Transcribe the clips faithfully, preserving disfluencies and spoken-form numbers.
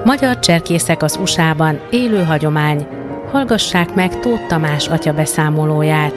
Magyar cserkészek az u es á-ban élő hagyomány. Hallgassák meg Tóth Tamás atya beszámolóját.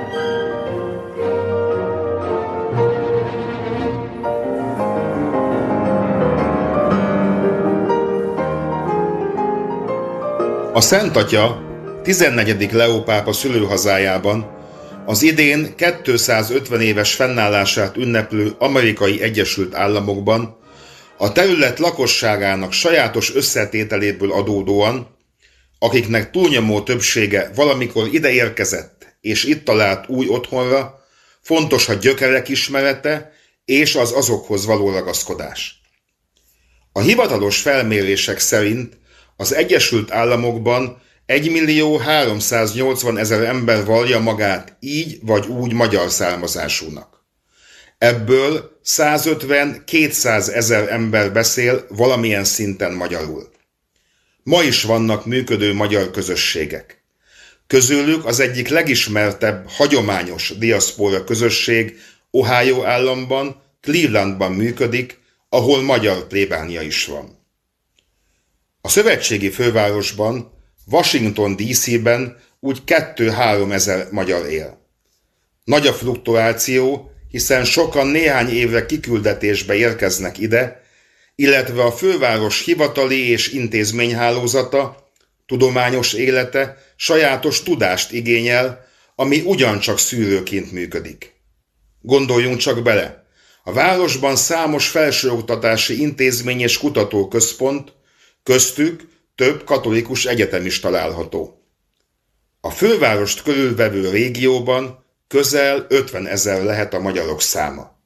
A Szent Atya tizennegyedik Leó pápa szülőhazájában az idén kétszázötven éves fennállását ünneplő Amerikai Egyesült Államokban a terület lakosságának sajátos összetételéből adódóan, akiknek túlnyomó többsége valamikor ide érkezett és itt talált új otthonra, fontos a gyökerek ismerete és az azokhoz való ragaszkodás. A hivatalos felmérések szerint az Egyesült Államokban egymillió háromszáznyolcvanezer ember vallja magát így vagy úgy magyar származásúnak. Ebből százötven-kétszázezer ember beszél valamilyen szinten magyarul. Ma is vannak működő magyar közösségek. Közülük az egyik legismertebb hagyományos diaszpóra közösség Ohio államban, Clevelandban működik, ahol magyar plébánia is van. A szövetségi fővárosban, Washington dé cé-ben úgy kettő-három ezer magyar él. Nagy a fluktuáció, hiszen sokan néhány évre kiküldetésbe érkeznek ide, illetve a főváros hivatali és intézményhálózata, tudományos élete sajátos tudást igényel, ami ugyancsak szűrőként működik. Gondoljunk csak bele, a városban számos felsőoktatási intézmény és kutatóközpont, köztük több katolikus egyetem is található. A fővárost körülvevő régióban közel ötvenezer lehet a magyarok száma.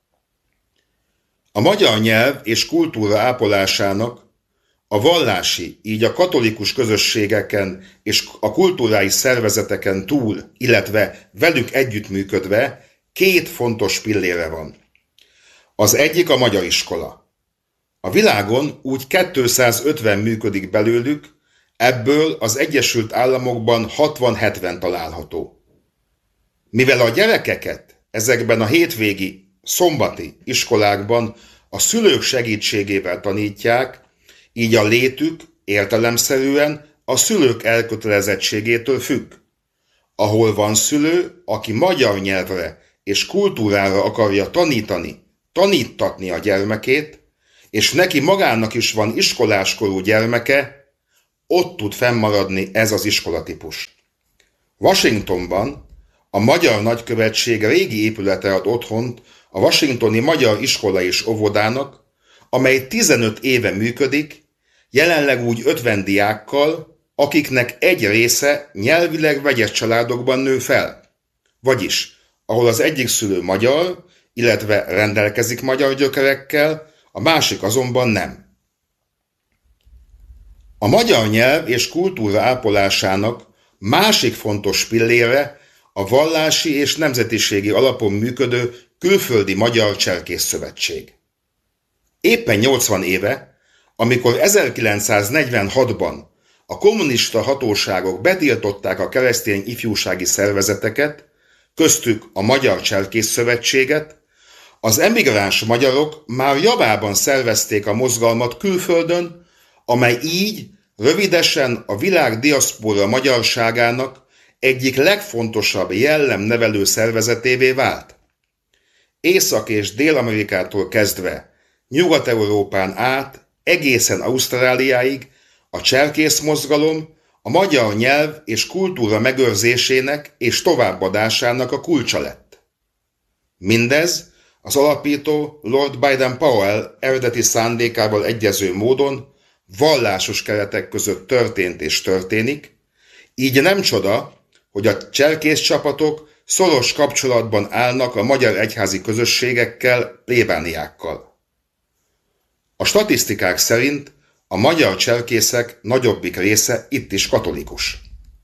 A magyar nyelv és kultúra ápolásának a vallási, így a katolikus közösségeken és a kulturális szervezeteken túl, illetve velük együttműködve két fontos pillére van. Az egyik a magyar iskola. A világon úgy kétszázötven működik belőlük, ebből az Egyesült Államokban hatvan-hetven található. Mivel a gyerekeket ezekben a hétvégi, szombati iskolákban a szülők segítségével tanítják, így a létük értelemszerűen a szülők elkötelezettségétől függ. Ahol van szülő, aki magyar nyelvre és kultúrára akarja tanítani, taníttatni a gyermekét, és neki magának is van iskoláskorú gyermeke, ott tud fennmaradni ez az iskolatípus. Washingtonban a Magyar Nagykövetség régi épülete ad otthont a Washingtoni Magyar Iskola és Óvodának, amely tizenöt éve működik, jelenleg úgy ötven diákkal, akiknek egy része nyelvileg vegyes családokban nő fel. Vagyis, ahol az egyik szülő magyar, illetve rendelkezik magyar gyökerekkel, a másik azonban nem. A magyar nyelv és kultúra ápolásának másik fontos pillére a vallási és nemzetiségi alapon működő Külföldi Magyar Cserkész Szövetség. Éppen nyolcvan éve, amikor ezerkilencszáznegyvenhatban a kommunista hatóságok betiltották a keresztény ifjúsági szervezeteket, köztük a Magyar Cserkész Szövetséget, az emigráns magyarok már javában szervezték a mozgalmat külföldön, amely így rövidesen a világ diaszpóra magyarságának egyik legfontosabb jellemnevelő szervezetévé vált. Észak- és Dél-Amerikától kezdve Nyugat-Európán át egészen Ausztráliáig a cserkész mozgalom a magyar nyelv és kultúra megőrzésének és továbbadásának a kulcsa lett. Mindez az alapító Lord Baden-Powell eredeti szándékával egyező módon vallásos keretek között történt és történik, így nem csoda, hogy a cserkész csapatok szoros kapcsolatban állnak a magyar egyházi közösségekkel, plébániákkal. A statisztikák szerint a magyar cserkészek nagyobbik része itt is katolikus.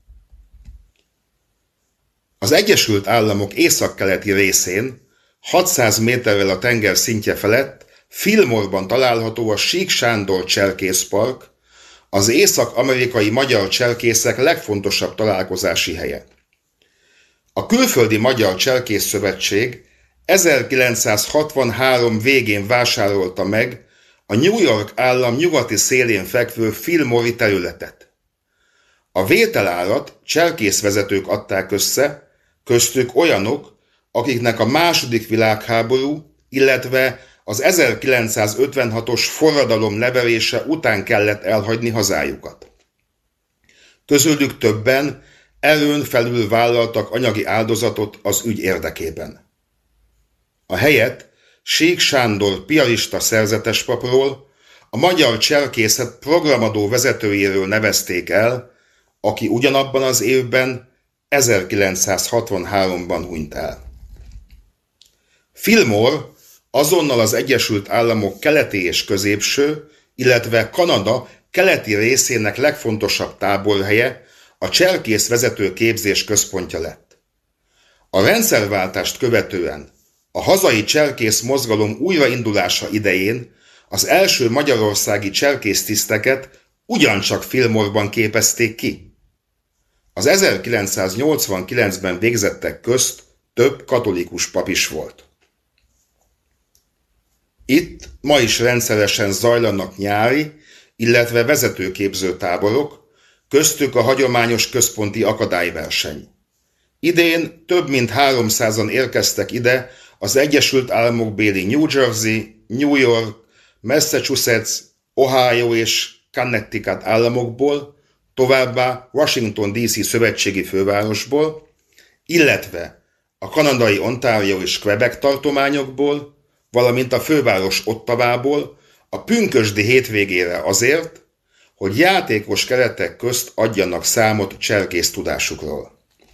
Az Egyesült Államok északkeleti részén, hatszáz méterrel a tenger szintje felett, Fillmore-ban található a Sík Sándor Cserkészpark, az észak-amerikai magyar cserkészek legfontosabb találkozási helye. A Külföldi Magyar Cserkész Szövetség ezerkilencszázhatvanhárom végén vásárolta meg a New York állam nyugati szélén fekvő Fillmore-i területet. A vételárat cselkészvezetők adták össze, köztük olyanok, akiknek a második világháború, illetve az ezerkilencszázötvenhatos forradalom leverése után kellett elhagyni hazájukat. Közülük többen erőn felül vállaltak anyagi áldozatot az ügy érdekében. A helyet Sík Sándor piarista szerzetespapról, a magyar cselkészet programadó vezetőjéről nevezték el, aki ugyanabban az évben, ezerkilencszázhatvanháromban hunyt el. Fillmore azonnal az Egyesült Államok keleti és középső, illetve Kanada keleti részének legfontosabb táborhelye, a cselkészvezető képzés központja lett. A rendszerváltást követően a hazai cselkész mozgalom újraindulása idején az első magyarországi cselkésztiszteket ugyancsak Fillmore-ban képezték ki. Az ezerkilencszáznyolcvankilencben végzettek közt több katolikus pap is volt. Itt ma is rendszeresen zajlanak nyári, illetve vezetőképző táborok, köztük a hagyományos központi akadályverseny. Idén több mint háromszázan érkeztek ide az Egyesült Államok béli New Jersey, New York, Massachusetts, Ohio és Connecticut államokból, továbbá Washington dé cé szövetségi fővárosból, illetve a kanadai Ontario és Quebec tartományokból, valamint a főváros Ottavából a pünkösdi hétvégére azért, hogy játékos keretek közt adjanak számot cselkész tudásukról.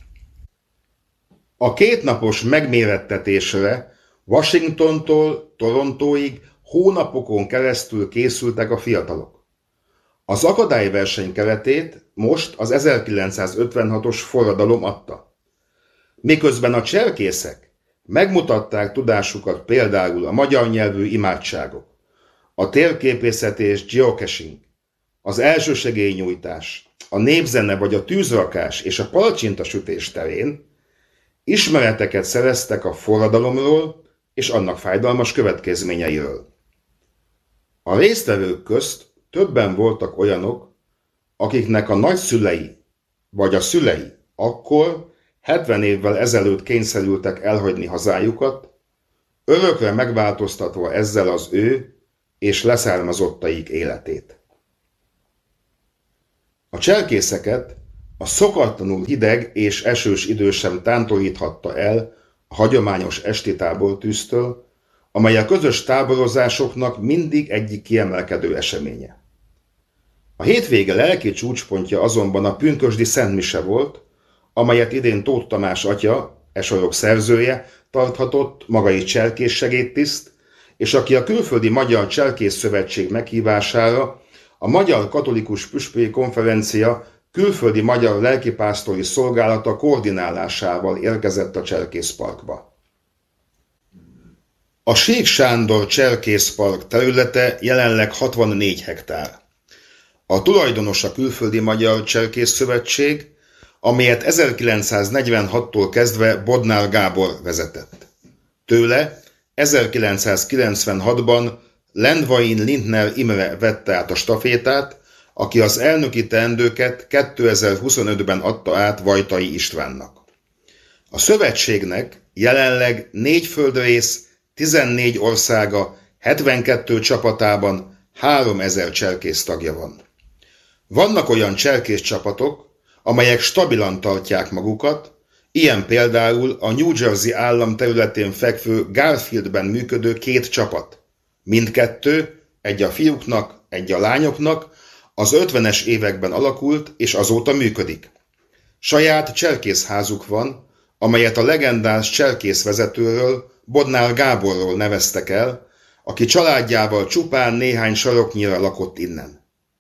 A kétnapos megmérettetésre Washingtontól Torontóig hónapokon keresztül készültek a fiatalok. Az akadályverseny keretét most az ezerkilencszázötvenhatos forradalom adta. Miközben a cselkészek megmutatták tudásukat például a magyar nyelvű imádságok, a térképészet és geocaching, az elsősegélynyújtás, a népzene vagy a tűzrakás és a palacsintasütés terén, ismereteket szereztek a forradalomról és annak fájdalmas következményeiről. A résztvevők közt többen voltak olyanok, akiknek a nagyszülei vagy a szülei akkor hetven évvel ezelőtt kényszerültek elhagyni hazájukat, örökre megváltoztatva ezzel az ő és leszármazottaik életét. A cselkészeket a szokatlanul hideg és esős idő sem tántoríthatta el a hagyományos esti tábortűztől, amely a közös táborozásoknak mindig egyik kiemelkedő eseménye. A hétvége lelki csúcspontja azonban a pünkösdi szentmise volt, amelyet idén Tóth Tamás atya, e sorok szerzője, tarthatott, maga is cselkész segédtiszt, és aki a Külföldi Magyar Cselkész Szövetség meghívására a Magyar Katolikus Püspöki Konferencia külföldi magyar lelkipásztori szolgálata koordinálásával érkezett a Cselkészparkba. A Sík Sándor Cselkészpark területe jelenleg hatvannégy hektár. A tulajdonos a Külföldi Magyar Cselkész Szövetség, amelyet ezerkilencszáznegyvenhattól kezdve Bodnár Gábor vezetett. Tőle ezerkilencszázkilencvenhatban Lendvain Lindner Imre vette át a stafétát, aki az elnöki teendőket kétezer-huszonötben adta át Vajtai Istvánnak. A szövetségnek jelenleg négy földrész, tizennégy országa, hetvenkettő csapatában háromezer cselkész tagja van. Vannak olyan cselkész csapatok, amelyek stabilan tartják magukat, ilyen például a New Jersey állam területén fekvő Garfieldben működő két csapat. Mindkettő, egy a fiúknak, egy a lányoknak, az ötvenes években alakult és azóta működik. Saját cselkészházuk van, amelyet a legendás cselkészvezetőről, Bodnár Gáborról neveztek el, aki családjával csupán néhány saroknyira lakott innen.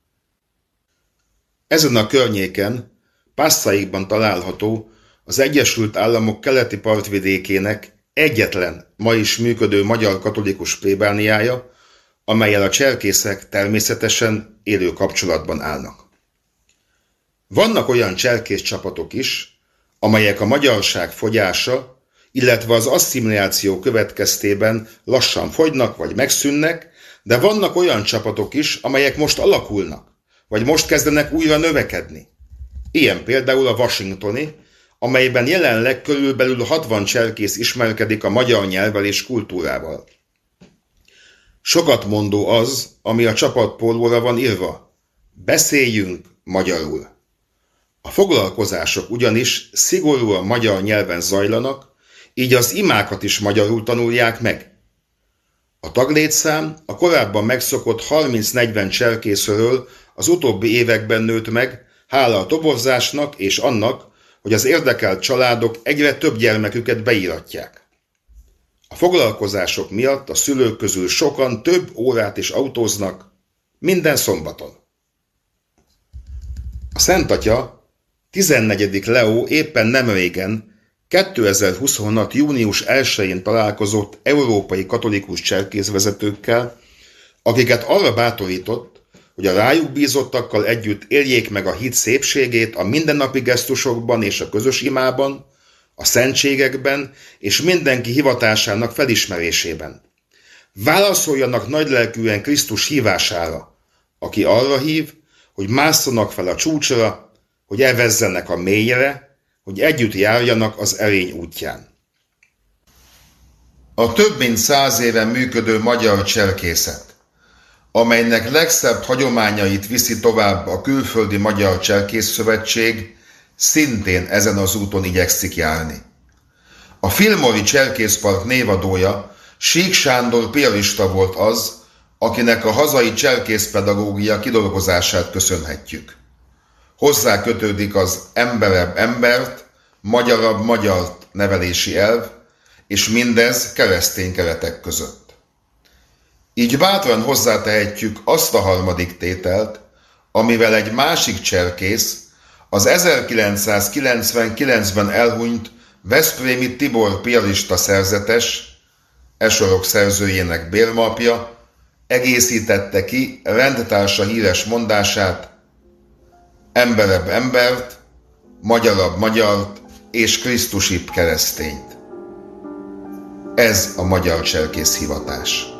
Ezen a környéken, Passaikban található az Egyesült Államok keleti partvidékének egyetlen ma is működő magyar katolikus plébániája, amellyel a cselkészek természetesen élő kapcsolatban állnak. Vannak olyan cselkész csapatok is, amelyek a magyarság fogyása, illetve az asszimiláció következtében lassan fogynak vagy megszűnnek, De vannak olyan csapatok is, amelyek most alakulnak, vagy most kezdenek újra növekedni. Ilyen például a washingtoni, amelyben jelenleg körülbelül hatvan cserkész ismerkedik a magyar nyelvvel és kultúrával. Sokat mondó az, ami a csapatpólóra van írva. Beszéljünk magyarul. A foglalkozások ugyanis szigorúan magyar nyelven zajlanak, így az imákat is magyarul tanulják meg. A taglétszám a korábban megszokott harminc-negyven cserkészről az utóbbi években nőtt meg, hála a toborzásnak és annak, hogy az érdekelt családok egyre több gyermeküket beíratják. A foglalkozások miatt a szülők közül sokan több órát is autóznak, minden szombaton. A Szent Atya, tizennegyedik Leó éppen nemrégen, kétezer-huszonhat. június elsején találkozott európai katolikus cserkészvezetőkkel, akiket arra bátorított, hogy a rájuk bízottakkal együtt éljék meg a hit szépségét a mindennapi gesztusokban és a közös imában, a szentségekben és mindenki hivatásának felismerésében. Válaszoljanak nagylelkűen Krisztus hívására, aki arra hív, hogy másszanak fel a csúcsra, hogy evezzenek a mélyre, hogy együtt járjanak az erény útján. A több mint száz éve működő magyar cserkészet, amelynek legszebb hagyományait viszi tovább a Külföldi Magyar Cserkészszövetség, szintén ezen az úton igyekszik járni. A Filmori Cserkészpark névadója, Sík Sándor piarista volt az, akinek a hazai cserkészpedagógia kidolgozását köszönhetjük. Hozzá kötődik az emberebb embert, magyarabb magyart nevelési elv, és mindez keresztény keretek között. Így bátran hozzátehetjük azt a harmadik tételt, amivel egy másik cserkész, az ezerkilencszázkilencvenkilencben elhunyt veszprémi Tibor piarista szerzetes, e sorok szerzőjének bérmapja, egészítette ki rendtársa híres mondását: emberebb embert, magyarabb magyart és krisztusibb keresztényt. Ez a magyar cserkész hivatás.